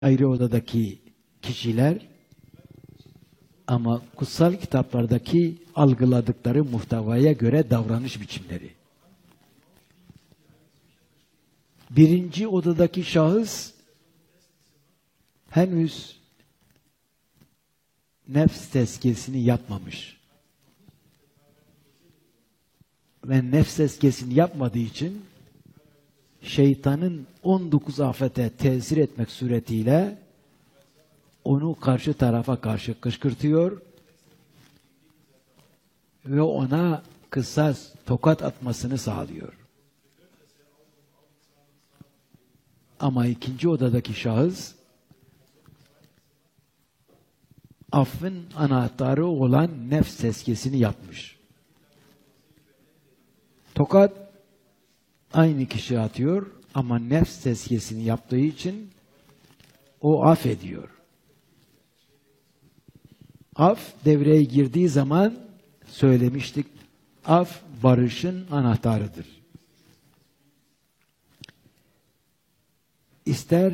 ayrı odadaki kişiler ama kutsal kitaplardaki algıladıkları muhtevaya göre davranış biçimleri. Birinci odadaki şahıs henüz nefs tezkiyesini yapmamış. Ve nefs tezkiyesini yapmadığı için şeytanın 19 afete tesir etmek suretiyle onu karşı tarafa karşı kışkırtıyor ve ona kısas, tokat atmasını sağlıyor. Ama ikinci odadaki şahıs affın anahtarı olan nefs tezkiyesini yapmış. Tokat aynı kişi atıyor ama nefs tezkiyesini yaptığı için o affediyor. Af devreye girdiği zaman söylemiştik, af barışın anahtarıdır. İster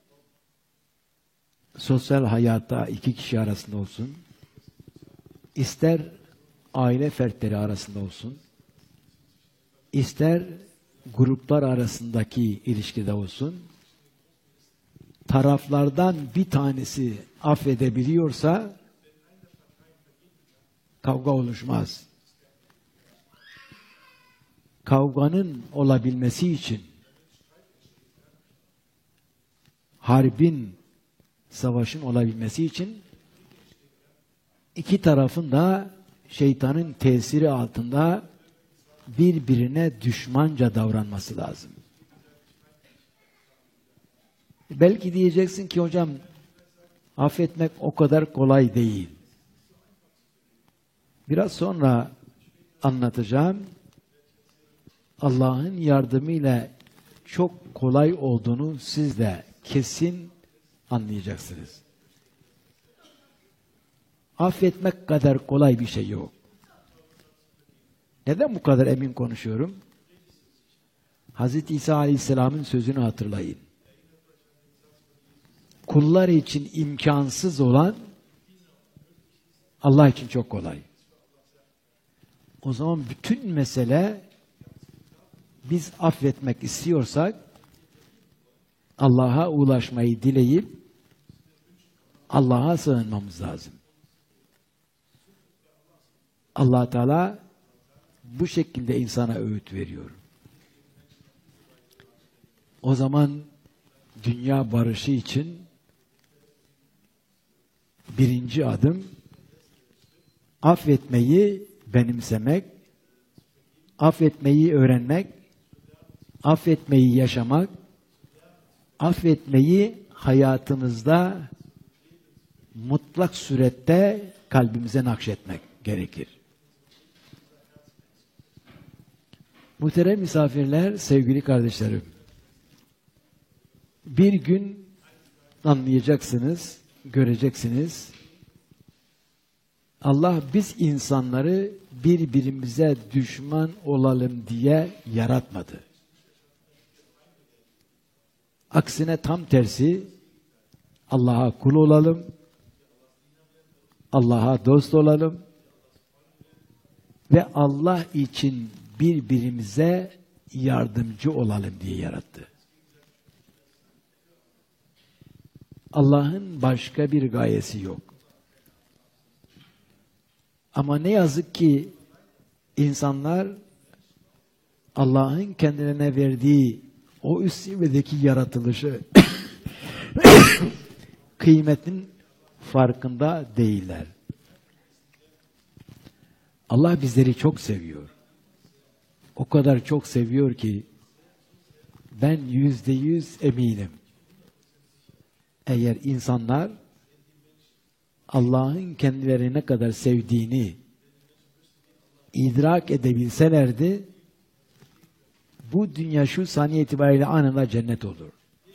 sosyal hayatta iki kişi arasında olsun, ister aile fertleri arasında olsun, ister gruplar arasındaki ilişkide olsun, taraflardan bir tanesi affedebiliyorsa kavga oluşmaz. Kavganın olabilmesi için, harbin, savaşın olabilmesi için iki tarafın da şeytanın tesiri altında birbirine düşmanca davranması lazım. Belki diyeceksin ki hocam affetmek o kadar kolay değil. Biraz sonra anlatacağım. Allah'ın yardımıyla çok kolay olduğunu siz de kesin anlayacaksınız. Affetmek kadar kolay bir şey yok. Neden bu kadar emin konuşuyorum? Hazreti İsa Aleyhisselam'ın sözünü hatırlayın. Kullar için imkansız olan Allah için çok kolay. O zaman bütün mesele biz affetmek istiyorsak Allah'a ulaşmayı dileyip Allah'a sığınmamız lazım. Allah Teala bu şekilde insana öğüt veriyor. O zaman dünya barışı için birinci adım affetmeyi benimsemek, affetmeyi öğrenmek, affetmeyi yaşamak, affetmeyi hayatımızda mutlak surette kalbimize nakşetmek gerekir. Muhterem misafirler, sevgili kardeşlerim, bir gün anlayacaksınız, göreceksiniz. Allah biz insanları birbirimize düşman olalım diye yaratmadı. Aksine tam tersi, Allah'a kul olalım, Allah'a dost olalım ve Allah için birbirimize yardımcı olalım diye yarattı. Allah'ın başka bir gayesi yok. Ama ne yazık ki insanlar Allah'ın kendilerine verdiği o üst seviyedeki yaratılışı kıymetin farkında değiller. Allah bizleri çok seviyor. O kadar çok seviyor ki ben %100 eminim. Eğer insanlar Allah'ın kendilerini ne kadar sevdiğini idrak edebilselerdi, bu dünya şu saniye itibariyle anında cennet olur.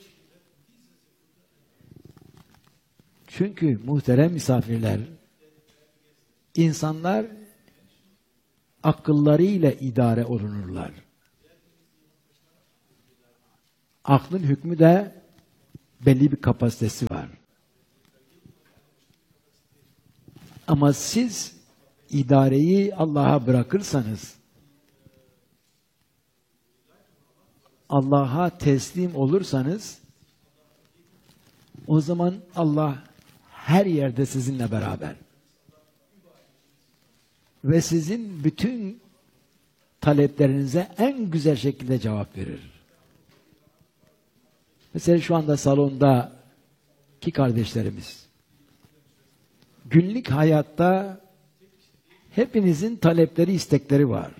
Çünkü muhterem misafirler, insanlar akıllarıyla idare olunurlar. Aklın hükmü de belli bir kapasitesi var. Ama siz idareyi Allah'a bırakırsanız, Allah'a teslim olursanız, o zaman Allah her yerde sizinle beraber. Ve sizin bütün taleplerinize en güzel şekilde cevap verir. Mesela şu anda salondaki kardeşlerimiz, günlük hayatta hepinizin talepleri, istekleri var.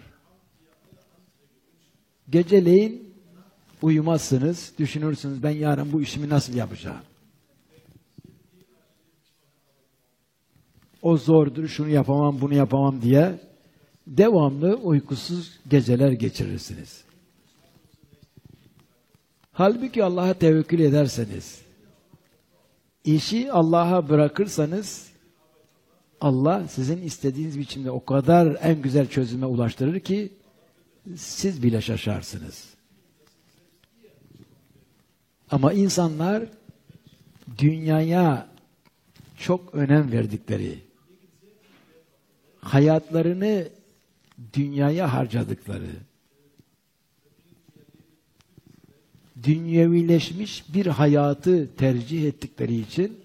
Geceleyin uyumazsınız, düşünürsünüz, ben yarın bu işimi nasıl yapacağım? O zordur, şunu yapamam, bunu yapamam diye devamlı uykusuz geceler geçirirsiniz. Halbuki Allah'a tevekkül ederseniz, işi Allah'a bırakırsanız, Allah sizin istediğiniz biçimde o kadar en güzel çözüme ulaştırır ki, siz bile şaşarsınız. Ama insanlar dünyaya çok önem verdikleri, hayatlarını dünyaya harcadıkları, dünyevileşmiş bir hayatı tercih ettikleri için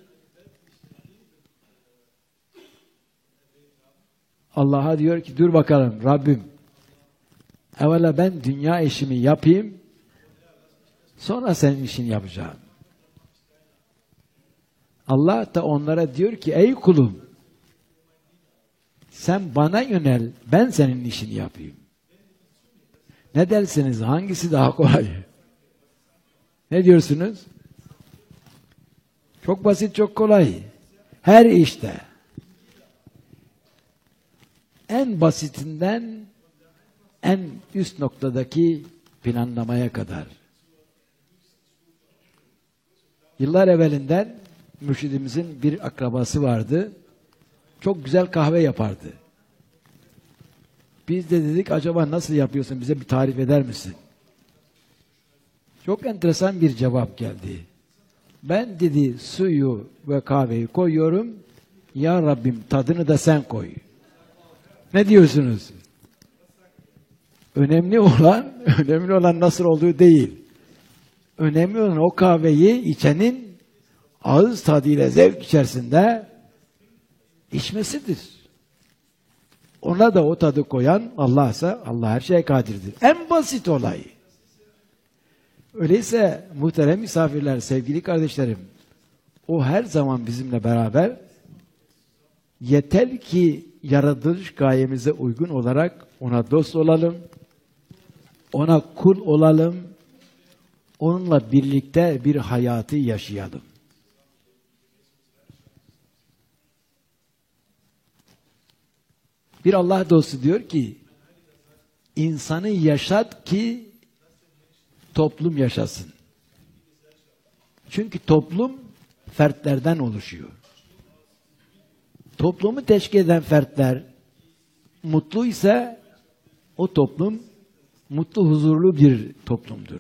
Allah'a diyor ki dur bakalım Rabbim, evvela ben dünya işimi yapayım, sonra senin işini yapacağım. Allah da onlara diyor ki ey kulum, sen bana yönel, ben senin işini yapayım. Ne dersiniz? Hangisi daha kolay? Ne diyorsunuz? Çok basit, çok kolay. Her işte. En basitinden en üst noktadaki planlamaya kadar. Yıllar evvelinden mürşidimizin bir akrabası vardı. Çok güzel kahve yapardı. Biz de dedik acaba nasıl yapıyorsun, bize bir tarif eder misin? Çok enteresan bir cevap geldi. Ben dedi suyu ve kahveyi koyuyorum. Ya Rabbim tadını da sen koy. Ne diyorsunuz? Önemli olan nasıl olduğu değil. Önemli olan o kahveyi içenin ağız tadıyla zevk içerisinde içmesidir. Ona da o tadı koyan Allah'sa Allah her şeye kadirdir. En basit olay. Öyleyse muhterem misafirler, sevgili kardeşlerim, o her zaman bizimle beraber, yeter ki yaratılış gayemize uygun olarak ona dost olalım, ona kul olalım, onunla birlikte bir hayatı yaşayalım. Bir Allah dostu diyor ki, insanı yaşat ki toplum yaşasın. Çünkü toplum fertlerden oluşuyor. Toplumu teşkil eden fertler mutlu ise o toplum mutlu, huzurlu bir toplumdur.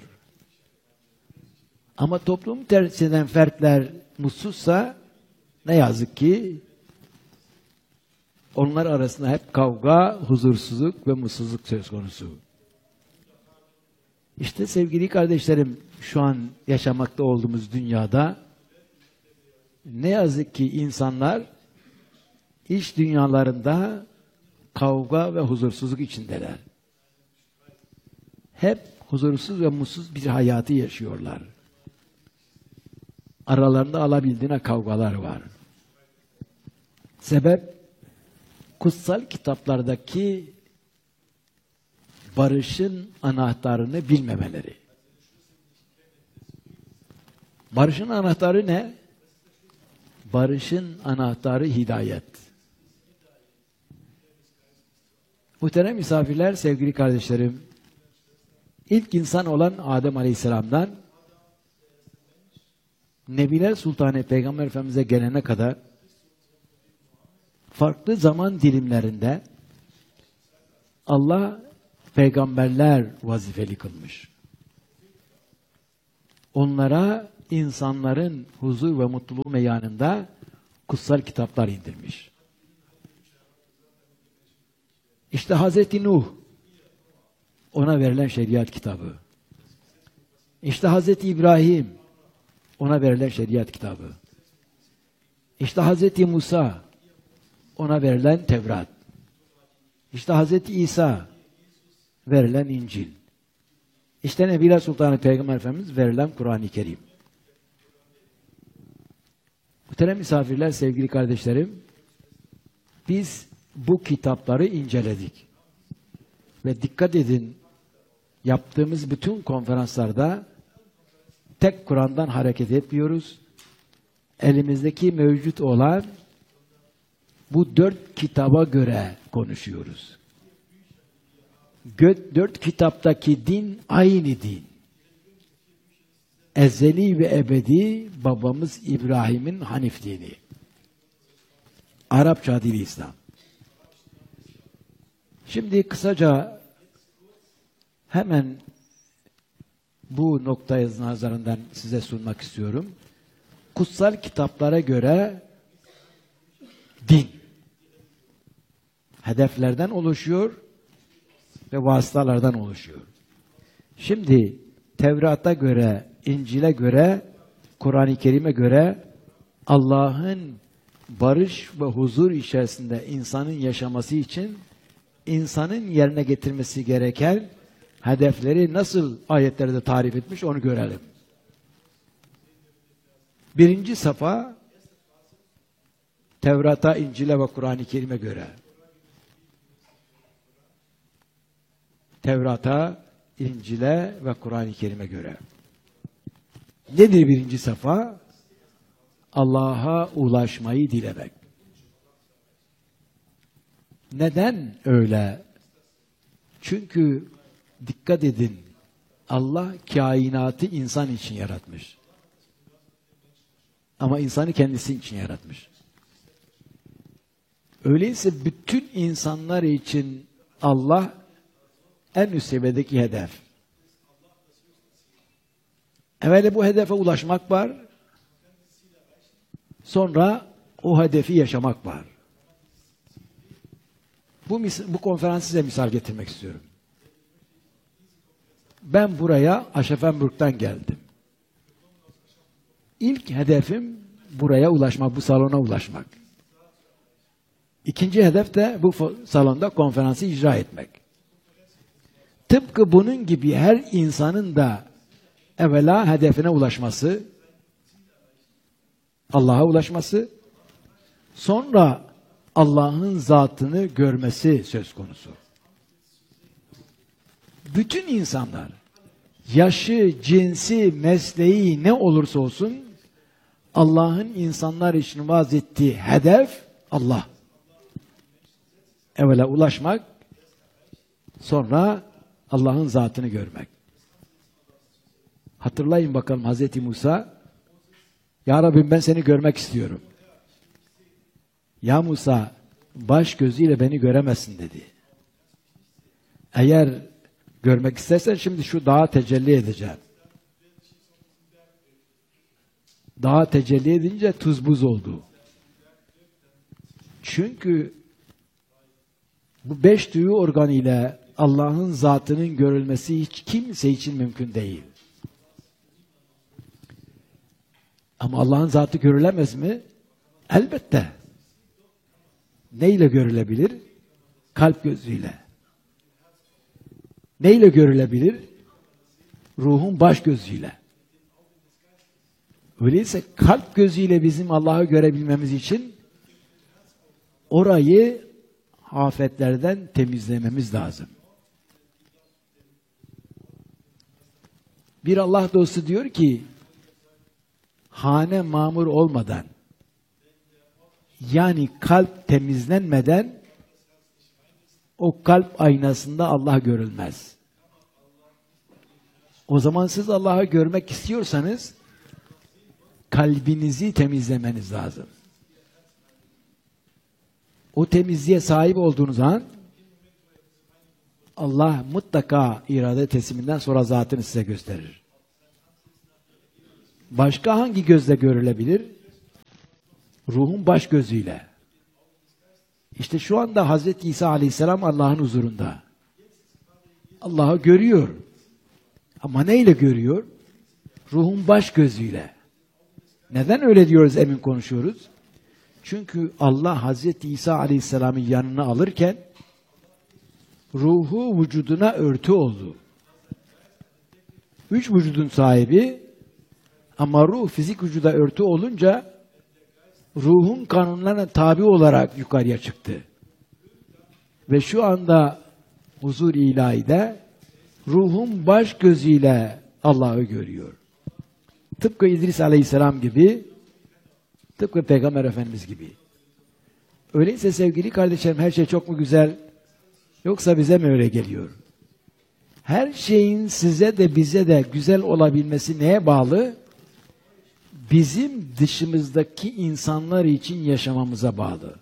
Ama toplumu teşkil eden fertler mutsuzsa ne yazık ki onlar arasında hep kavga, huzursuzluk ve mutsuzluk söz konusu. İşte sevgili kardeşlerim, şu an yaşamakta olduğumuz dünyada ne yazık ki insanlar iç dünyalarında kavga ve huzursuzluk içindeler. Hep huzursuz ve mutsuz bir hayatı yaşıyorlar. Aralarında alabildiğine kavgalar var. Sebep, kutsal kitaplardaki barışın anahtarını bilmemeleri. Barışın anahtarı ne? Barışın anahtarı hidayet. Muhterem misafirler, sevgili kardeşlerim, ilk insan olan Adem Aleyhisselam'dan Nebiler Sultanı Peygamber Efendimiz'e gelene kadar farklı zaman dilimlerinde Allah peygamberler vazifeli kılmış. Onlara insanların huzur ve mutluluğu meyanında kutsal kitaplar indirmiş. İşte Hazreti Nuh, ona verilen şeriat kitabı. İşte Hazreti İbrahim, ona verilen şeriat kitabı. İşte Hazreti Musa, ona verilen Tevrat. İşte Hazreti İsa, verilen İncil. İşte Nebiler Sultanı Peygamber Efendimiz verilen Kur'an-ı Kerim. Muhterem misafirler, sevgili kardeşlerim, biz bu kitapları inceledik. Ve dikkat edin, yaptığımız bütün konferanslarda tek Kur'an'dan hareket etmiyoruz. Elimizdeki mevcut olan bu 4 kitaba göre konuşuyoruz. 4 kitaptaki din aynı din. Ezeli ve ebedi babamız İbrahim'in Hanif dini. Arapça dili İslam. Şimdi kısaca hemen bu noktaya nazarından size sunmak istiyorum. Kutsal kitaplara göre din hedeflerden oluşuyor ve vasıtalardan oluşuyor. Şimdi Tevrat'a göre, İncil'e göre, Kur'an-ı Kerim'e göre Allah'ın barış ve huzur içerisinde insanın yaşaması için insanın yerine getirmesi gereken hedefleri nasıl ayetlerde tarif etmiş onu görelim. Birinci safa Tevrat'a, İncil'e ve Kur'an-ı Kerim'e göre. Tevrat'a, İncil'e ve Kur'an-ı Kerim'e göre. Nedir birinci safa? Allah'a ulaşmayı dilemek. Neden öyle? Çünkü dikkat edin, Allah kainatı insan için yaratmış. Ama insanı kendisi için yaratmış. Öyleyse bütün insanlar için Allah en üst seviyedeki hedef. Evvela bu hedefe ulaşmak var. Sonra o hedefi yaşamak var. Bu konferansı size misal getirmek istiyorum. Ben buraya Aschaffenburg'dan geldim. İlk hedefim buraya ulaşmak, bu salona ulaşmak. İkinci hedef de bu salonda konferansı icra etmek. Tıpkı bunun gibi her insanın da evvela hedefine ulaşması, Allah'a ulaşması, sonra Allah'ın zatını görmesi söz konusu. Bütün insanlar, yaşı, cinsi, mesleği ne olursa olsun, Allah'ın insanlar için vaaz ettiği hedef Allah. Evvela ulaşmak, sonra Allah'ın zatını görmek. Hatırlayın bakalım Hazreti Musa, Ya Rabbim ben seni görmek istiyorum. Ya Musa, baş gözüyle beni göremezsin dedi. Eğer görmek istersen şimdi şu dağa tecelli edeceğim. Dağa tecelli edince tuz buz oldu. Çünkü bu 5 duyu organı ile Allah'ın zatının görülmesi hiç kimse için mümkün değil. Ama Allah'ın zatı görülemez mi? Elbette. Neyle görülebilir? Kalp gözüyle. Neyle görülebilir? Ruhun baş gözüyle. Öyleyse kalp gözüyle bizim Allah'ı görebilmemiz için orayı afetlerden temizlememiz lazım. Bir Allah dostu diyor ki, hane mamur olmadan, yani kalp temizlenmeden o kalp aynasında Allah görülmez. O zaman siz Allah'ı görmek istiyorsanız kalbinizi temizlemeniz lazım. O temizliğe sahip olduğunuz an Allah mutlaka irade tesliminden sonra zatını size gösterir. Başka hangi gözle görülebilir? Ruhun baş gözüyle. İşte şu anda Hazreti İsa Aleyhisselam Allah'ın huzurunda. Allah'ı görüyor. Ama neyle görüyor? Ruhun baş gözüyle. Neden öyle diyoruz, emin konuşuyoruz? Çünkü Allah Hazreti İsa Aleyhisselam'ı yanına alırken ruhu vücuduna örtü oldu. 3 vücudun sahibi ama ruh fizik vücuda örtü olunca ruhun kanunlarına tabi olarak yukarıya çıktı. Ve şu anda huzur ilahide ruhun baş gözüyle Allah'ı görüyor. Tıpkı İdris Aleyhisselam gibi, tıpkı Peygamber Efendimiz gibi. Öyleyse sevgili kardeşlerim, her şey çok mu güzel? Yoksa bize mi öyle geliyor? Her şeyin size de bize de güzel olabilmesi neye bağlı? Bizim dışımızdaki insanlar için yaşamamıza bağlı.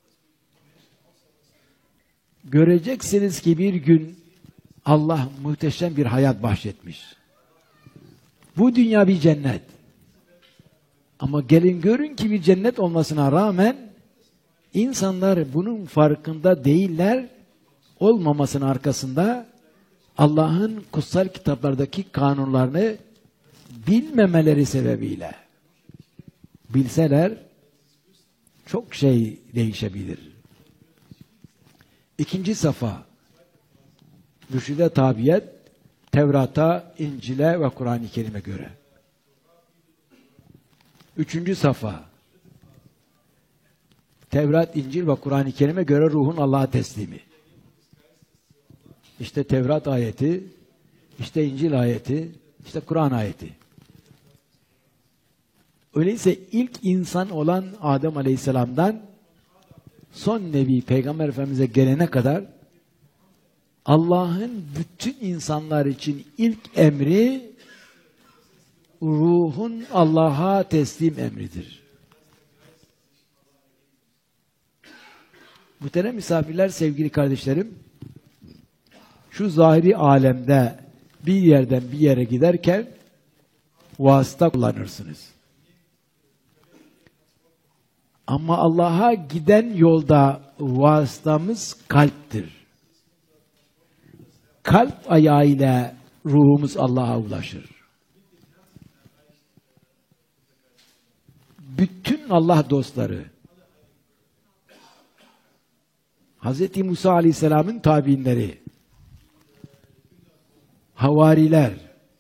Göreceksiniz ki bir gün Allah muhteşem bir hayat bahşetmiş. Bu dünya bir cennet. Ama gelin görün ki bir cennet olmasına rağmen insanlar bunun farkında değiller, olmamasının arkasında Allah'ın kutsal kitaplardaki kanunlarını bilmemeleri sebebiyle. Bilseler çok şey değişebilir. İkinci safa, mürşide tabiyet, Tevrat'a, İncil'e ve Kur'an-ı Kerim'e göre. Üçüncü safa, Tevrat, İncil ve Kur'an-ı Kerim'e göre ruhun Allah'a teslimi. İşte Tevrat ayeti, işte İncil ayeti, işte Kur'an ayeti. Öyleyse ilk insan olan Adem Aleyhisselam'dan son Nebi Peygamber Efendimiz'e gelene kadar Allah'ın bütün insanlar için ilk emri ruhun Allah'a teslim emridir. Muhterem misafirler, sevgili kardeşlerim, şu zahiri alemde bir yerden bir yere giderken vasıta kullanırsınız. Ama Allah'a giden yolda vasıtamız kalptir. Kalp ayağıyla ruhumuz Allah'a ulaşır. Bütün Allah dostları, Hz. Musa Aleyhisselam'ın tabiinleri, havariler,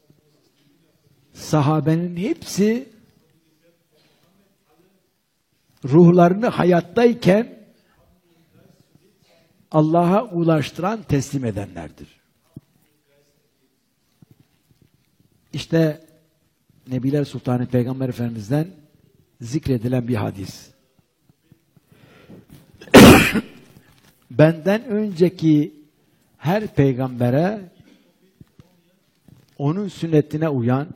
sahabenin hepsi ruhlarını hayattayken Allah'a ulaştıran, teslim edenlerdir. İşte Nebiler Sultanı Peygamber Efendimiz'den zikredilen bir hadis. Benden önceki her peygambere onun sünnetine uyan,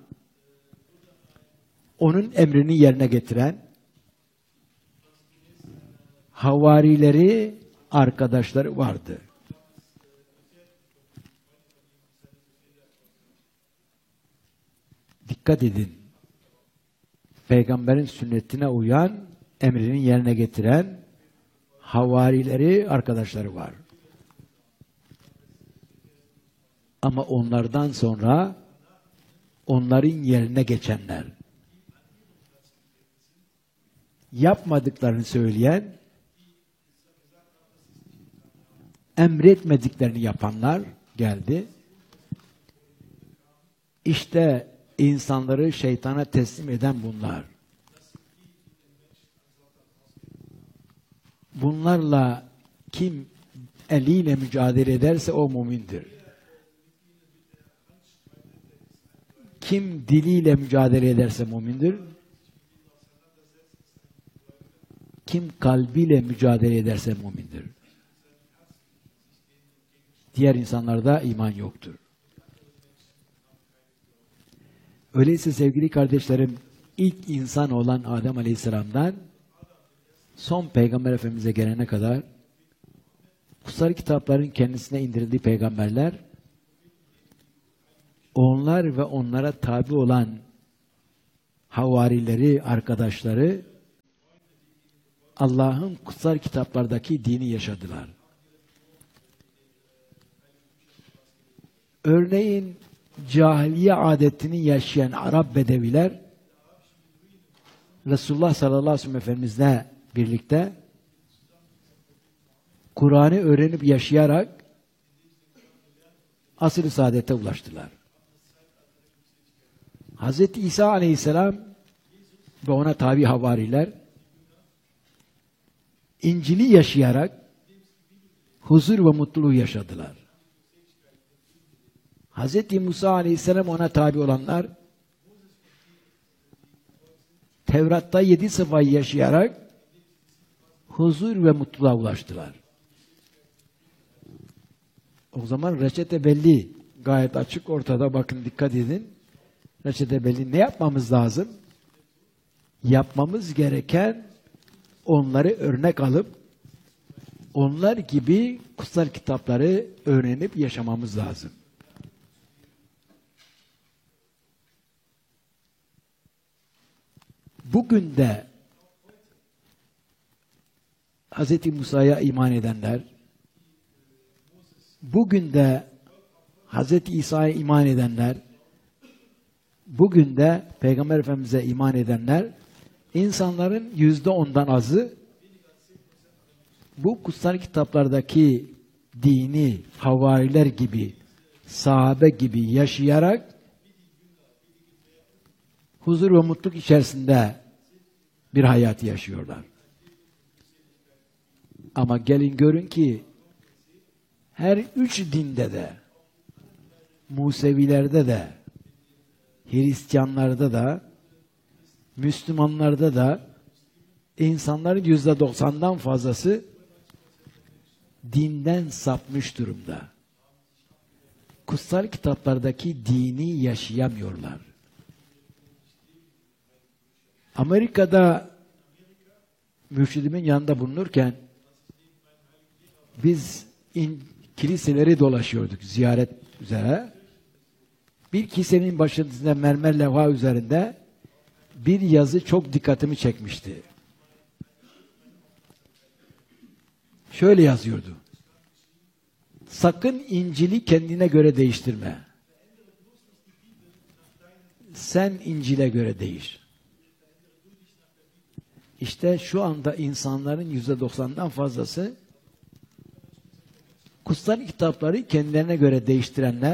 onun emrini yerine getiren havarileri, arkadaşları vardı. Dikkat edin. Peygamberin sünnetine uyan, emrini yerine getiren havarileri, arkadaşları var. Ama onlardan sonra onların yerine geçenler, yapmadıklarını söyleyen, emretmediklerini yapanlar geldi. İşte insanları şeytana teslim eden bunlar. Bunlarla kim eliyle mücadele ederse o mümindir. Kim diliyle mücadele ederse mümindir. Kim kalbiyle mücadele ederse mümindir. Diğer insanlarda iman yoktur. Öyleyse sevgili kardeşlerim, ilk insan olan Adem Aleyhisselam'dan son Peygamber Efendimiz'e gelene kadar kutsal kitapların kendisine indirildiği peygamberler, onlar ve onlara tabi olan havarileri, arkadaşları Allah'ın kutsal kitaplardaki dini yaşadılar. Örneğin cahiliye adetini yaşayan Arap bedeviler Resulullah sallallahu aleyhi ve sellem Efendimizle birlikte Kur'an'ı öğrenip yaşayarak asıl-ı saadete ulaştılar. Hz. İsa aleyhisselam ve ona tabi havariler İncil'i yaşayarak huzur ve mutluluğu yaşadılar. Hz. Musa aleyhisselam ona tabi olanlar Tevrat'ta 7 sıfayı yaşayarak huzur ve mutluluğa ulaştılar. O zaman reçete belli. Gayet açık ortada. Bakın dikkat edin. Reçete belli. Ne yapmamız lazım? Yapmamız gereken onları örnek alıp onlar gibi kutsal kitapları öğrenip yaşamamız lazım. Bugün de Hz. Musa'ya iman edenler, bugün de Hz. İsa'ya iman edenler, bugün de Peygamber Efendimiz'e iman edenler, insanların %10'dan azı bu kutsal kitaplardaki dini havariler gibi, sahabe gibi yaşayarak huzur ve mutluluk içerisinde bir hayat yaşıyorlar. Ama gelin görün ki her 3 dinde de, Musevilerde de, Hristiyanlarda da, Müslümanlarda da insanların %90'dan fazlası dinden sapmış durumda. Kutsal kitaplardaki dini yaşayamıyorlar. Amerika'da mürşidimin yanında bulunurken biz kiliseleri dolaşıyorduk ziyaret üzere. Bir kilisenin başında mermer levha üzerinde bir yazı çok dikkatimi çekmişti. Şöyle yazıyordu. Sakın İncil'i kendine göre değiştirme. Sen İncil'e göre değiş. İşte şu anda insanların %90'dan fazlası kutsal kitapları kendilerine göre değiştirenler,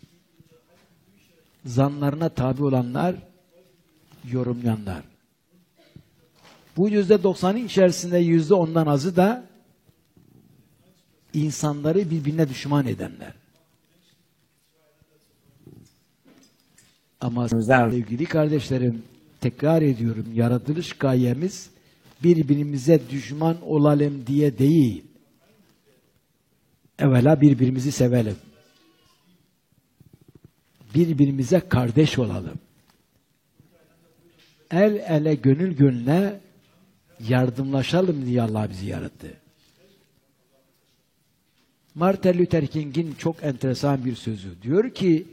zanlarına tabi olanlar, yorumlayanlar. Bu %90'ın içerisinde %10'dan azı da insanları birbirine düşman edenler. Ama sevgili kardeşlerim, tekrar ediyorum, yaratılış gayemiz birbirimize düşman olalım diye değil. Evvela birbirimizi sevelim. Birbirimize kardeş olalım. El ele gönül gönüle yardımlaşalım diye Allah bizi yarattı. Martin Luther King'in çok enteresan bir sözü. Diyor ki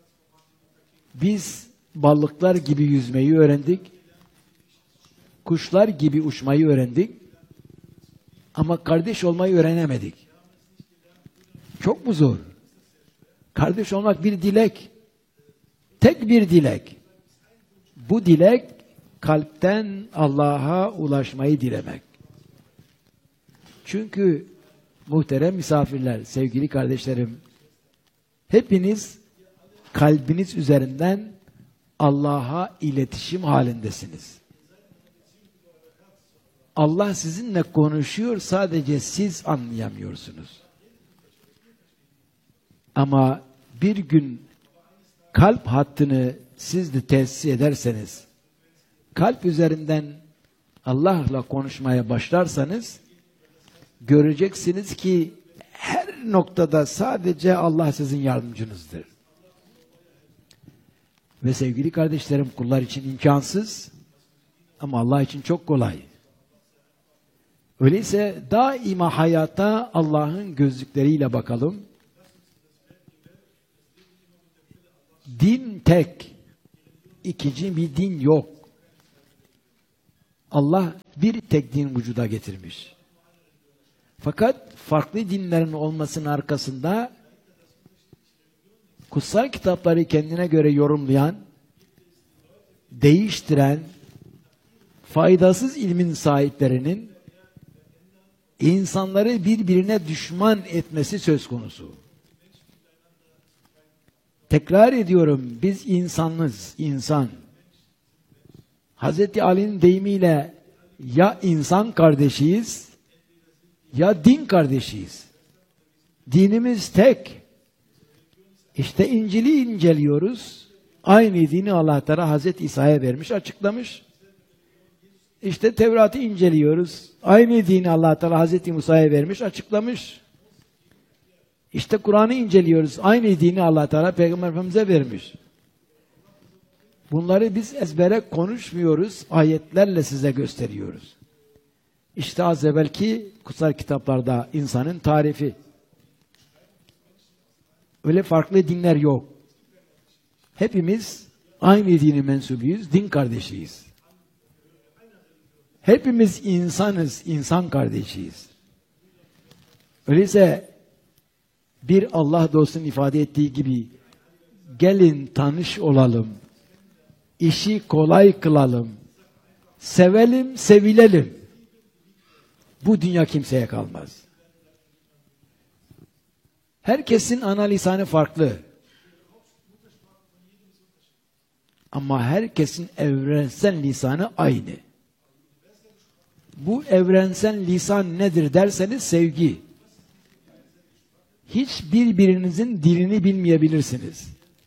biz balıklar gibi yüzmeyi öğrendik. Kuşlar gibi uçmayı öğrendik. Ama kardeş olmayı öğrenemedik. Çok mu zor? Kardeş olmak bir dilek. Tek bir dilek. Bu dilek kalpten Allah'a ulaşmayı dilemek. Çünkü muhterem misafirler, sevgili kardeşlerim, hepiniz kalbiniz üzerinden Allah'a iletişim halindesiniz. Allah sizinle konuşuyor, sadece siz anlayamıyorsunuz. Ama bir gün kalp hattını siz de tesis ederseniz, kalp üzerinden Allah'la konuşmaya başlarsanız, göreceksiniz ki her noktada sadece Allah sizin yardımcınızdır. Ve sevgili kardeşlerim, kullar için imkansız ama Allah için çok kolay. Öyleyse daima hayata Allah'ın gözlükleriyle bakalım. Din tek. İkinci bir din yok. Allah bir tek din vücuda getirmiş. Fakat farklı dinlerin olmasının arkasında kutsal kitapları kendine göre yorumlayan, değiştiren, faydasız ilmin sahiplerinin insanları birbirine düşman etmesi söz konusu. Tekrar ediyorum, biz insanız, insan. Hazreti Ali'nin deyimiyle ya insan kardeşiyiz, ya din kardeşiyiz. Dinimiz tek. İşte İncil'i inceliyoruz. Aynı dini Allah Teala Hazreti İsa'ya vermiş, açıklamış. İşte Tevrat'ı inceliyoruz. Aynı dini Allah Teala Hazreti Musa'ya vermiş, açıklamış. İşte Kur'an'ı inceliyoruz. Aynı dini Allah Teala Peygamber Efendimiz'e vermiş. Bunları biz ezbere konuşmuyoruz, ayetlerle size gösteriyoruz. İşte az evvelki kutsal kitaplarda insanın tarifi. Öyle farklı dinler yok. Hepimiz aynı dini mensubuyuz, din kardeşiyiz. Hepimiz insanız, insan kardeşiyiz. Öyleyse bir Allah dostunun ifade ettiği gibi gelin tanış olalım, işi kolay kılalım, sevelim, sevilelim. Bu dünya kimseye kalmaz. Herkesin ana lisanı farklı. Ama herkesin evrensel lisanı aynı. Bu evrensel lisan nedir derseniz sevgi. Hiç birbirinizin dilini bilmeyebilirsiniz.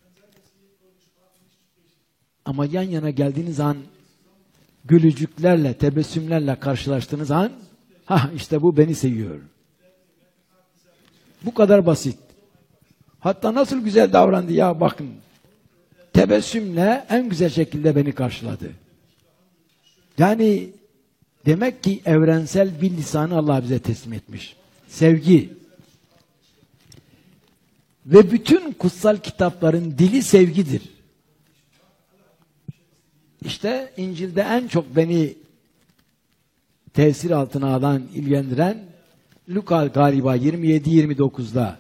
Ama yan yana geldiğiniz an gülücüklerle, tebessümlerle karşılaştığınız an işte bu beni seviyor. Bu kadar basit. Hatta nasıl güzel davrandı ya bakın. Tebessümle en güzel şekilde beni karşıladı. Yani demek ki evrensel bir lisanı Allah bize teslim etmiş. Sevgi. Ve bütün kutsal kitapların dili sevgidir. İşte İncil'de en çok beni tesir altına alan, ilgilendiren Luka galiba 27-29'da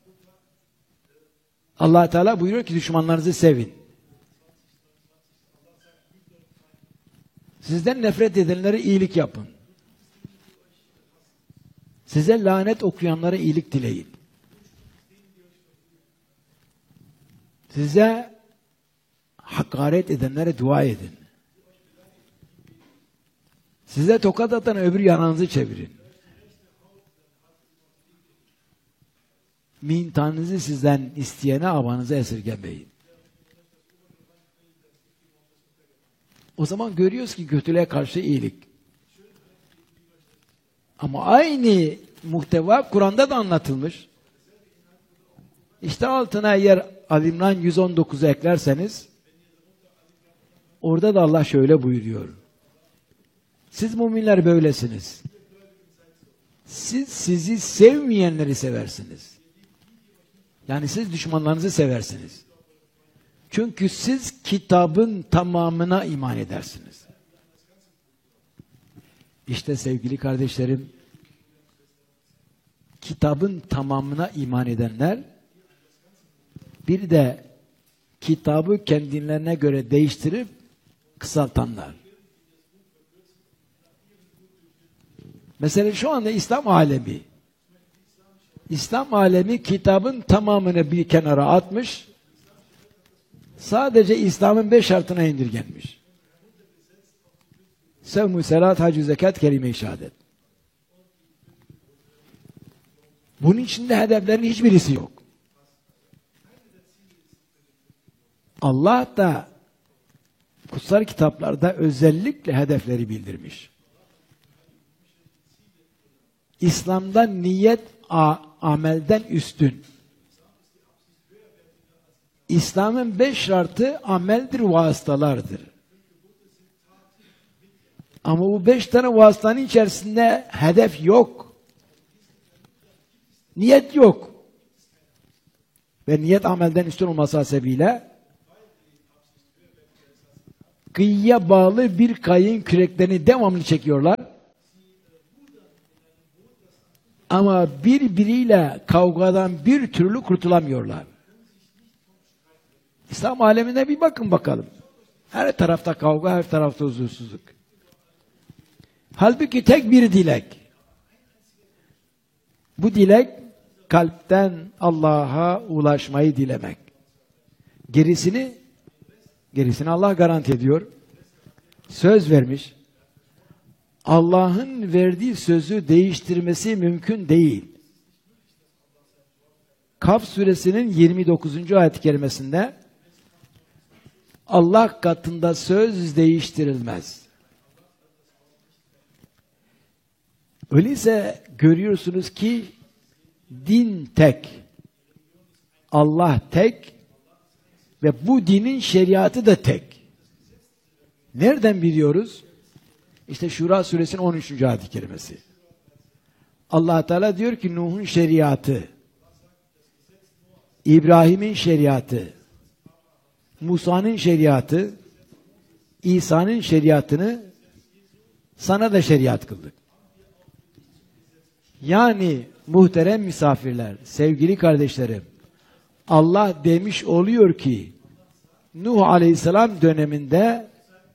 Allah Teala buyuruyor ki düşmanlarınızı sevin. Sizden nefret edenlere iyilik yapın. Size lanet okuyanlara iyilik dileyin. Size hakaret edenlere dua edin. Size tokat atan öbür yanınızı çevirin. Mintanınızı sizden isteyene avanızı esirgemeyin. O zaman görüyoruz ki kötülüğe karşı iyilik. Ama aynı muhteva Kur'an'da da anlatılmış. İşte altına eğer Ali-İmran 119'u eklerseniz orada da Allah şöyle buyuruyor. Siz müminler böylesiniz. Siz sizi sevmeyenleri seversiniz. Yani siz düşmanlarınızı seversiniz. Çünkü siz kitabın tamamına iman edersiniz. İşte sevgili kardeşlerim, kitabın tamamına iman edenler, bir de kitabı kendilerine göre değiştirip kısaltanlar. Mesela şu anda İslam alemi kitabın tamamını bir kenara atmış, sadece İslam'ın 5 şartına indirgenmiş. Sevmü, selat, hac, zekat, kelime-i şehadet. Bunun içinde hedeflerin hiçbirisi yok. Allah da kutsal kitaplarda özellikle hedefleri bildirmiş. İslam'da niyet amelden üstün. İslam'ın 5 şartı ameldir, vasıtalardır. Ama bu 5 tane vasıtanın içerisinde hedef yok. Niyet yok. Ve niyet amelden üstün olması hasebiyle kıyıya bağlı bir kayığın küreklerini devamlı çekiyorlar. Ama birbiriyle kavgadan bir türlü kurtulamıyorlar. İslam alemine bir bakın bakalım. Her tarafta kavga, her tarafta huzursuzluk. Halbuki tek bir dilek. Bu dilek kalpten Allah'a ulaşmayı dilemek. Gerisini Allah garanti ediyor. Söz vermiş. Allah'ın verdiği sözü değiştirmesi mümkün değil. Kaf suresinin 29. ayet-i kerimesinde Allah katında söz değiştirilmez. Öyleyse görüyorsunuz ki din tek, Allah tek ve bu dinin şeriatı da tek. Nereden biliyoruz? İşte Şura suresinin 13. ayet-i kerimesi. Allah Teala diyor ki Nuh'un şeriatı, İbrahim'in şeriatı, Musa'nın şeriatı, İsa'nın şeriatını sana da şeriat kıldık. Yani muhterem misafirler, sevgili kardeşlerim, Allah demiş oluyor ki Nuh Aleyhisselam döneminde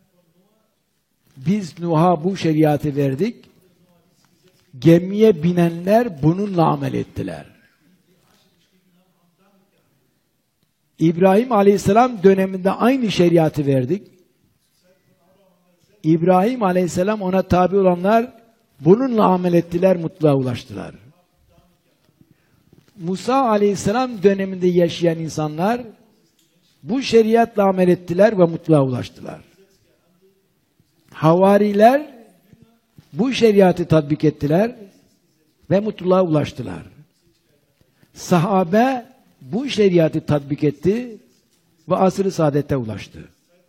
biz Nuh'a bu şeriatı verdik. Gemiye binenler bununla amel ettiler. İbrahim Aleyhisselam döneminde aynı şeriatı verdik. İbrahim Aleyhisselam ona tabi olanlar bununla amel ettiler, mutluluğa ulaştılar. Musa Aleyhisselam döneminde yaşayan insanlar bu şeriatla amel ettiler ve mutluluğa ulaştılar. Havariler bu şeriatı tatbik ettiler ve mutluluğa ulaştılar. Sahabe bu şeriatı tatbik etti ve asr-ı saadete ulaştı.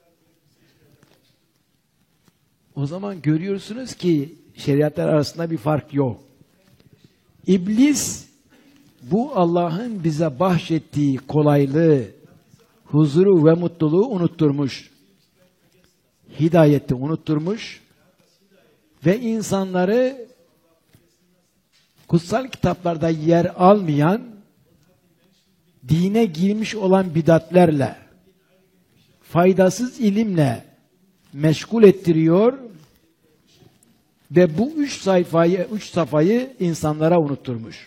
O zaman görüyorsunuz ki şeriatlar arasında bir fark yok. İblis bu Allah'ın bize bahşettiği kolaylığı, huzuru ve mutluluğu unutturmuş. Hidayeti unutturmuş ve insanları kutsal kitaplarda yer almayan, dine girmiş olan bidatlerle, faydasız ilimle meşgul ettiriyor ve bu üç safhayı insanlara unutturmuş.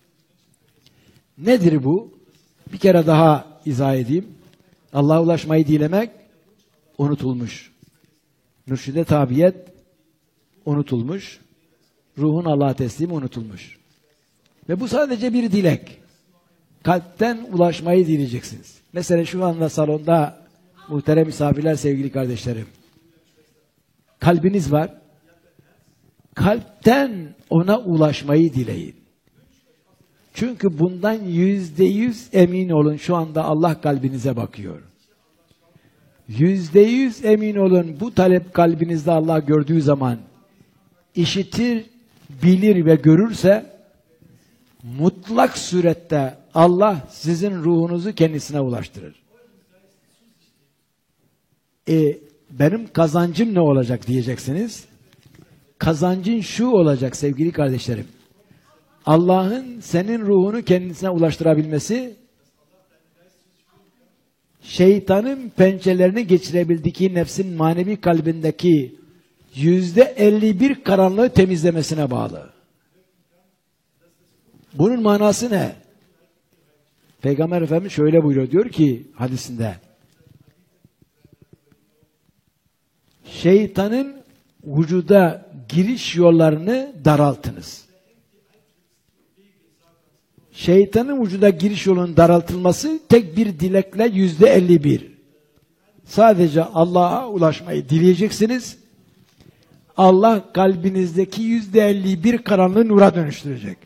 Nedir bu? Bir kere daha izah edeyim. Allah'a ulaşmayı dilemek unutulmuş. Mürşide tabiyet unutulmuş. Ruhun Allah'a teslimi unutulmuş. Ve bu sadece bir dilek. Kalpten ulaşmayı dileyeceksiniz. Mesela şu anda salonda muhterem misafirler, sevgili kardeşlerim. Kalbiniz var. Kalpten ona ulaşmayı dileyin. Çünkü bundan %100 emin olun, şu anda Allah kalbinize bakıyor. %100 emin olun, bu talep kalbinizde Allah gördüğü zaman işitir, bilir ve görürse mutlak surette Allah sizin ruhunuzu kendisine ulaştırır. Benim kazancım ne olacak diyeceksiniz. Kazancın şu olacak sevgili kardeşlerim. Allah'ın senin ruhunu kendisine ulaştırabilmesi, şeytanın pençelerini geçirebildiği nefsin manevi kalbindeki %51 karanlığı temizlemesine bağlı. Bunun manası ne? Peygamber Efendimiz şöyle buyuruyor, diyor ki hadisinde, şeytanın vücuda giriş yollarını daraltınız. Şeytanın vücuda giriş yolunun daraltılması tek bir dilekle %51. Sadece Allah'a ulaşmayı dileyeceksiniz. Allah kalbinizdeki %51 karanlığı nura dönüştürecek.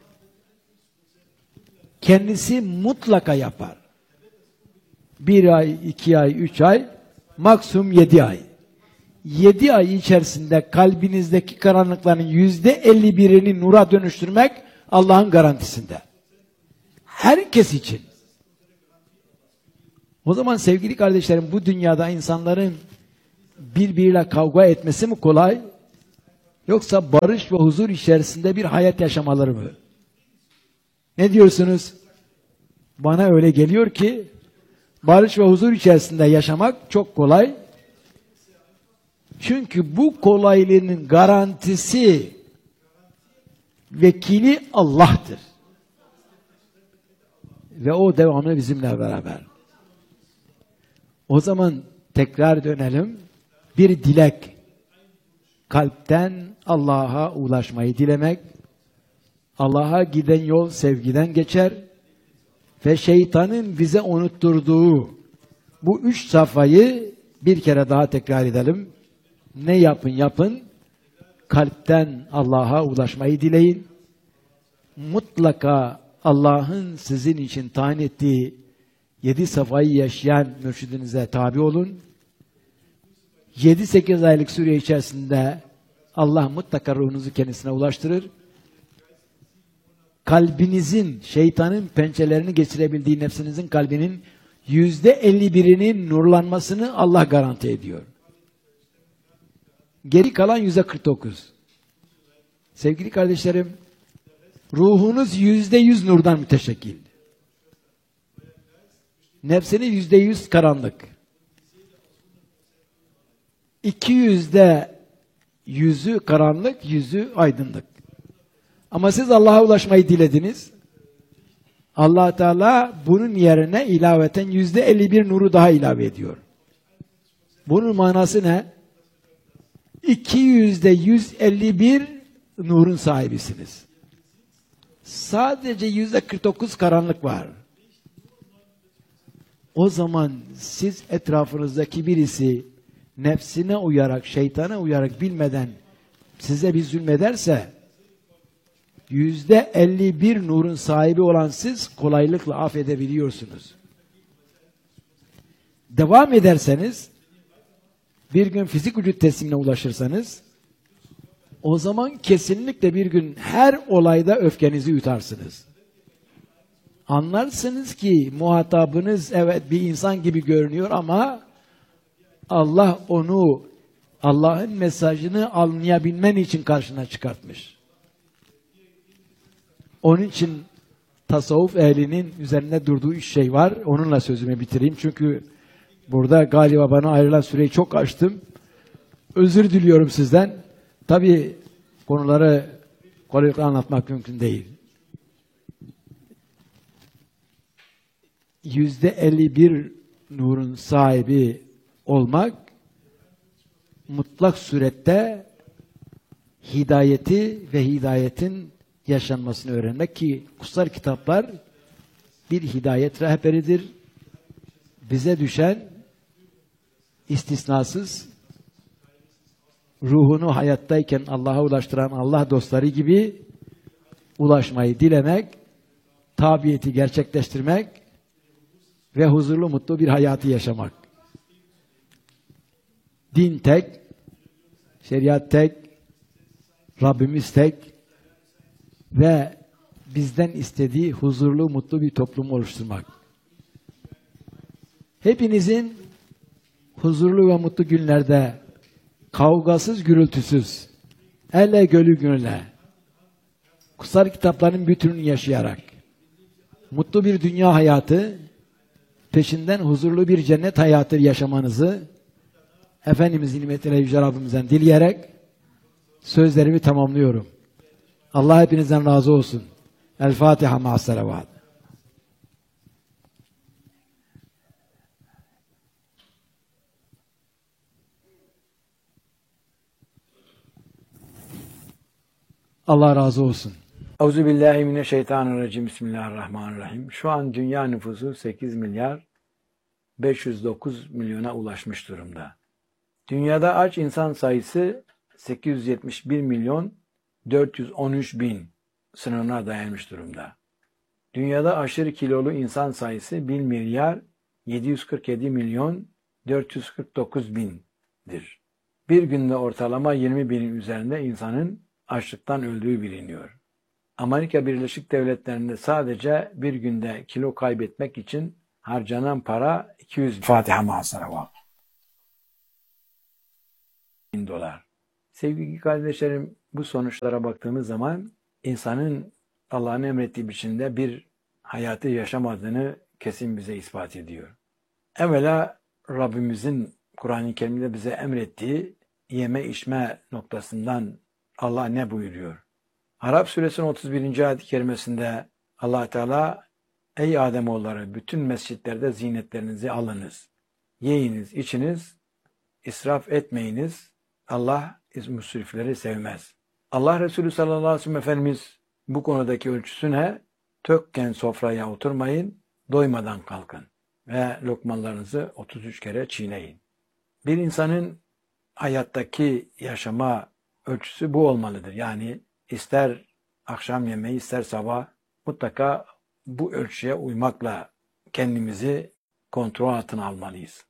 Kendisi mutlaka yapar. 1 ay, 2 ay, 3 ay, maksimum 7 ay. 7 ay içerisinde kalbinizdeki karanlıkların %51'ini nura dönüştürmek Allah'ın garantisinde. Herkes için. O zaman sevgili kardeşlerim, bu dünyada insanların birbiriyle kavga etmesi mi kolay? Yoksa barış ve huzur içerisinde bir hayat yaşamaları mı? Ne diyorsunuz? Bana öyle geliyor ki barış ve huzur içerisinde yaşamak çok kolay. Çünkü bu kolaylığın garantisi, vekili Allah'tır. Ve o devamlı bizimle beraber. O zaman tekrar dönelim. Bir dilek. Kalpten Allah'a ulaşmayı dilemek. Allah'a giden yol sevgiden geçer. Ve şeytanın bize unutturduğu bu 3 safhayı bir kere daha tekrar edelim. Ne yapın yapın. Kalpten Allah'a ulaşmayı dileyin. Mutlaka Allah'ın sizin için tayin ettiği 7 safhayı yaşayan mürşidinize tabi olun. 7-8 aylık süre içerisinde Allah mutlaka ruhunuzu kendisine ulaştırır. Kalbinizin, şeytanın pençelerini geçirebildiği nefsinizin kalbinin %51'inin nurlanmasını Allah garanti ediyor. Geri kalan %49. Sevgili kardeşlerim, ruhunuz %100 nurdan müteşekkil. Nefsiniz %100 karanlık. 200'de 100'ü karanlık, 100'ü aydınlık. Ama siz Allah'a ulaşmayı dilediniz. Allah Teala bunun yerine ilaveten %51 nuru daha ilave ediyor. Bunun manası ne? 200'de 151 nurun sahibisiniz. Sadece %49 karanlık var. O zaman siz etrafınızdaki birisi nefsine uyarak, şeytana uyarak bilmeden size bir zulmederse %51 nurun sahibi olan siz kolaylıkla affedebiliyorsunuz. Devam ederseniz bir gün fizik vücut teslimine ulaşırsanız o zaman kesinlikle bir gün her olayda öfkenizi yutarsınız. Anlarsınız ki muhatabınız evet bir insan gibi görünüyor ama Allah onu Allah'ın mesajını anlayabilmen için karşına çıkartmış. Onun için tasavvuf ehlinin üzerinde durduğu 3 şey var. Onunla sözümü bitireyim. Çünkü burada galiba bana ayrılan süreyi çok açtım. Özür diliyorum sizden. Tabii konuları kolaylıkla anlatmak mümkün değil. %51 nurun sahibi olmak mutlak surette hidayeti ve hidayetin yaşanmasını öğrenmek ki kutsal kitaplar bir hidayet rehberidir. Bize düşen istisnasız ruhunu hayattayken Allah'a ulaştıran Allah dostları gibi ulaşmayı dilemek, tabiyeti gerçekleştirmek ve huzurlu mutlu bir hayatı yaşamak. Din tek, şeriat tek, Rabbimiz tek ve bizden istediği huzurlu mutlu bir toplum oluşturmak. Hepinizin huzurlu ve mutlu günlerde kavgasız, gürültüsüz, elle gölü gönüle, kutsal kitapların bütününü yaşayarak, mutlu bir dünya hayatı, peşinden huzurlu bir cennet hayatı yaşamanızı Efendimizin nimetine Yüce Rabbimizden dileyerek sözlerimi tamamlıyorum. Allah hepinizden razı olsun. El Fatiha ma'as salavat. Allah razı olsun. Euzubillahimineşşeytanirracim. Bismillahirrahmanirrahim. Şu an dünya nüfusu 8 milyar 509 milyona ulaşmış durumda. Dünyada aç insan sayısı 871 milyon 413 bin sınırına dayanmış durumda. Dünyada aşırı kilolu insan sayısı 1 milyar 747 milyon 449 bindir. Bir günde ortalama 20 binin üzerinde insanın açlıktan öldüğü biliniyor. Amerika Birleşik Devletleri'nde sadece bir günde kilo kaybetmek için harcanan para 200 Fatiha ma'as salavat. dolar. Sevgili kardeşlerim, bu sonuçlara baktığımız zaman insanın Allah'ın emrettiği biçimde bir hayatı yaşamadığını kesin bize ispat ediyor. Evvela Rabbimizin Kur'an-ı Kerim'de bize emrettiği yeme içme noktasından Allah ne buyuruyor? Arap suresinin 31. ayet-i kerimesinde Allah Teala ey Ademoğulları bütün mescitlerde zinetlerinizi alınız. Yiyiniz, içiniz, israf etmeyiniz. Allah müsrifleri sevmez. Allah Resulü sallallahu aleyhi ve sellem Efendimiz bu konudaki ölçüsü ne? Tökken sofraya oturmayın, doymadan kalkın ve lokmalarınızı 33 kere çiğneyin. Bir insanın hayattaki yaşama ölçüsü bu olmalıdır. Yani ister akşam yemeği ister sabah mutlaka bu ölçüye uymakla kendimizi kontrol altına almalıyız.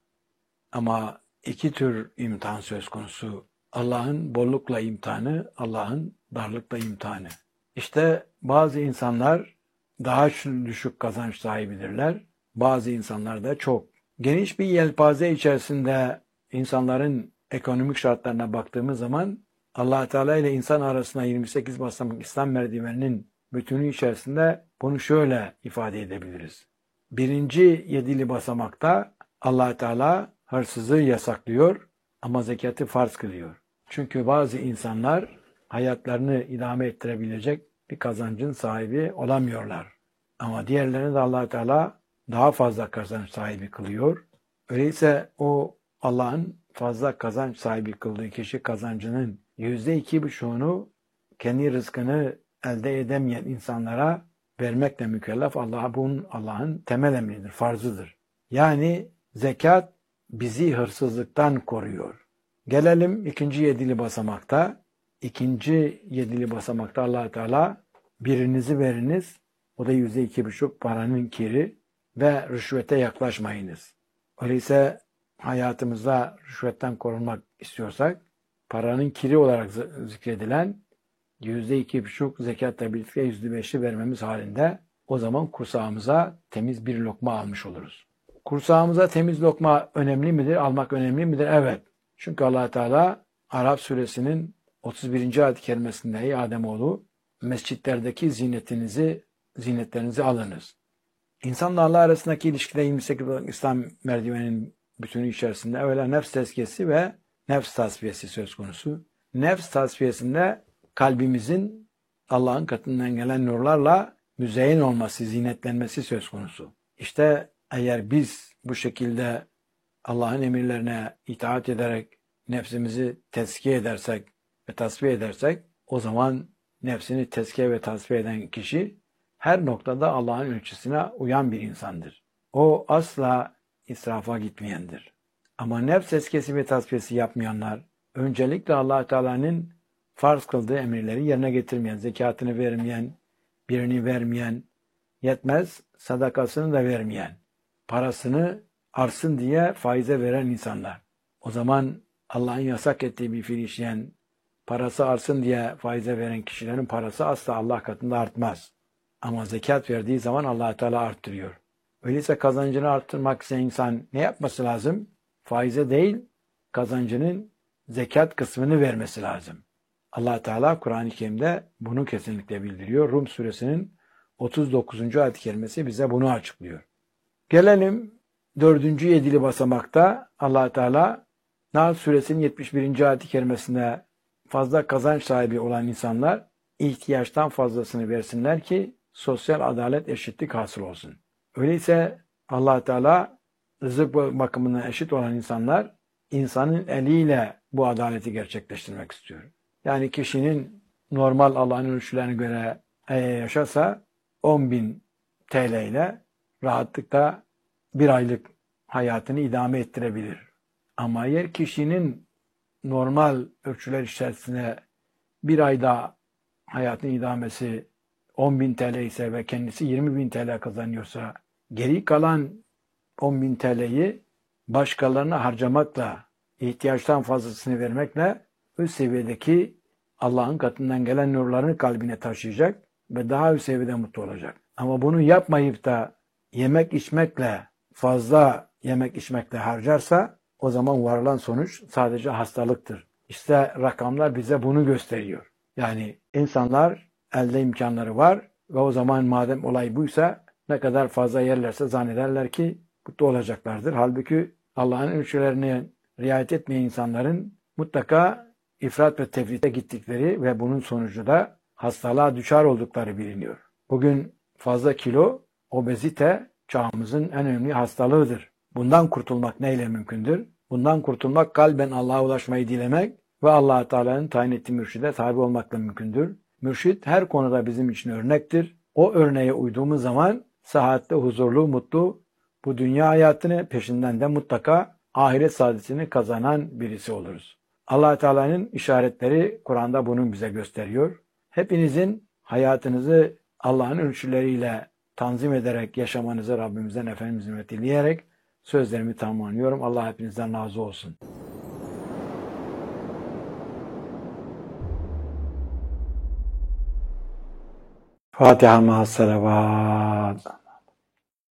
Ama iki tür imtihan söz konusu. Allah'ın bollukla imtihanı, Allah'ın darlıkla imtihanı. İşte bazı insanlar daha düşük kazanç sahibidirler. Bazı insanlar da çok. Geniş bir yelpaze içerisinde insanların ekonomik şartlarına baktığımız zaman Allah Teala ile insan arasında 28 basamak İslam merdiveninin bütünü içerisinde bunu şöyle ifade edebiliriz. Birinci yedili basamakta Allah Teala hırsızlığı yasaklıyor ama zekatı farz kılıyor. Çünkü bazı insanlar hayatlarını idame ettirebilecek bir kazancın sahibi olamıyorlar. Ama diğerlerini de Allah Teala daha fazla kazanç sahibi kılıyor. Öyleyse o Allah'ın fazla kazanç sahibi kıldığı kişi kazancının %2,5'unu kendi rızkını elde edemeyen insanlara vermekle mükellef. Allah'ın temel emridir, farzıdır. Yani zekat bizi hırsızlıktan koruyor. Gelelim ikinci yedili basamakta. İkinci yedili basamakta Allah Teala birinizi veriniz. O da %2,5 paranın kiri ve rüşvete yaklaşmayınız. Öyleyse hayatımızda rüşvetten korunmak istiyorsak paranın kiri olarak zikredilen %2,5 zekatla birlikte %5'i vermemiz halinde o zaman kursağımıza temiz bir lokma almış oluruz. Kursağımıza temiz lokma önemli midir? Almak önemli midir? Evet. Çünkü Allah Teala Arap suresinin 31. ayet-i kerimesinde ey Ademoğlu mescitlerdeki zinetlerinizi alınız. İnsanla Allah arasındaki ilişkide 28 İslam merdiveninin bütünü içerisinde evvela nefs tezkiyesi ve nefs tasfiyesi söz konusu. Nefs tasfiyesinde kalbimizin Allah'ın katından gelen nurlarla müzeyyen olması, zinetlenmesi söz konusu. İşte eğer biz bu şekilde Allah'ın emirlerine itaat ederek nefsimizi tezkiye edersek ve tasfiye edersek o zaman nefsini tezkiye ve tasfiye eden kişi her noktada Allah'ın ölçüsüne uyan bir insandır. O asla israfa gitmeyendir. Ama nefs tezkiyesi ve tasfiyesi yapmayanlar öncelikle Allah Teala'nın farz kıldığı emirleri yerine getirmeyen, zekatını vermeyen, birini vermeyen, yetmez sadakasını da vermeyen, parasını artsın diye faize veren insanlar. O zaman Allah'ın yasak ettiği bir fiil işleyen, parası artsın diye faize veren kişilerin parası asla Allah katında artmaz. Ama zekat verdiği zaman Allah Teala arttırıyor. Öyleyse kazancını arttırmak için insan ne yapması lazım? Faize değil, kazancının zekat kısmını vermesi lazım. Allah Teala Kur'an-ı Kerim'de bunu kesinlikle bildiriyor. Rum suresinin 39. ayet-i kerimesi bize bunu açıklıyor. Gelelim 4. yedili basamakta Allah Teala Nahl suresinin 71. ayet-i kerimesinde fazla kazanç sahibi olan insanlar ihtiyaçtan fazlasını versinler ki sosyal adalet, eşitlik hasıl olsun. Öyleyse Allah Teala rızık bakımından eşit olan insanlar insanın eliyle bu adaleti gerçekleştirmek istiyor. Yani kişinin normal Allah'ın ölçülerine göre yaşasa 10.000 TL ile rahatlıkla bir aylık hayatını idame ettirebilir. Ama eğer kişinin normal ölçüler içerisinde bir ayda hayatın idamesi 10.000 TL ise ve kendisi 20.000 TL kazanıyorsa geri kalan 10.000 TL'yi başkalarına harcamakla, ihtiyaçtan fazlasını vermekle üst seviyedeki Allah'ın katından gelen nurlarını kalbine taşıyacak ve daha üst seviyede mutlu olacak. Ama bunu yapmayıp da fazla yemek içmekle harcarsa o zaman varılan sonuç sadece hastalıktır. İşte rakamlar bize bunu gösteriyor. Yani insanlar elde imkanları var ve o zaman madem olay buysa ne kadar fazla yerlerse zannederler ki mutlu olacaklardır. Halbuki Allah'ın ölçülerine riayet etmeyen insanların mutlaka ifrat ve tefrite gittikleri ve bunun sonucu da hastalığa düçar oldukları biliniyor. Bugün fazla kilo, obezite çağımızın en önemli hastalığıdır. Bundan kurtulmak neyle mümkündür? Bundan kurtulmak kalben Allah'a ulaşmayı dilemek ve Allah Teala'nın tayin ettiği mürşide tabi olmakla mümkündür. Mürşid her konuda bizim için örnektir. O örneğe uyduğumuz zaman sıhhatli, huzurlu, mutlu bu dünya hayatını peşinden de mutlaka ahiret saadetini kazanan birisi oluruz. Allah Teala'nın işaretleri Kur'an'da bunu bize gösteriyor. Hepinizin hayatınızı Allah'ın ölçüleriyle tanzim ederek yaşamanızı Rabbimizden Efendimiz'den dileyerek sözlerimi tamamlıyorum. Allah hepinizden razı olsun. Fatiha ma'as salavat.